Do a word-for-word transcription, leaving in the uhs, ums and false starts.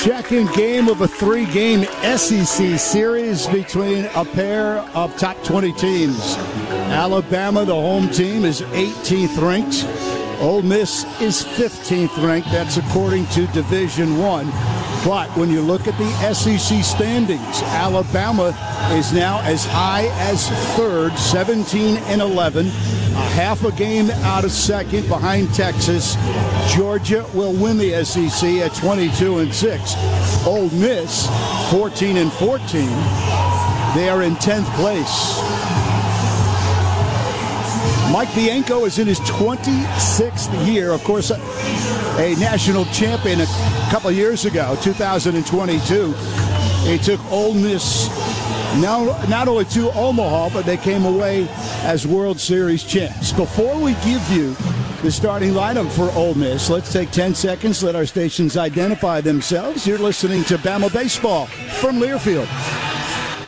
Second game of a three-game S E C series between a pair of top twenty teams. Alabama, the home team, is eighteenth ranked. Ole Miss is fifteenth ranked. That's according to Division One. But when you look at the S E C standings, Alabama is now as high as third, seventeen and eleven, a half a game out of second behind Texas. Georgia will win the S E C at twenty-two and six. Ole Miss, fourteen and fourteen. They are in tenth place. Mike Bianco is in his twenty-sixth year. Of course, a, a national champion a couple of years ago, two thousand twenty-two. He took Ole Miss now, not only to Omaha, but they came away as World Series champs. Before we give you the starting lineup for Ole Miss, let's take ten seconds, let our stations identify themselves. You're listening to Bama Baseball from Learfield.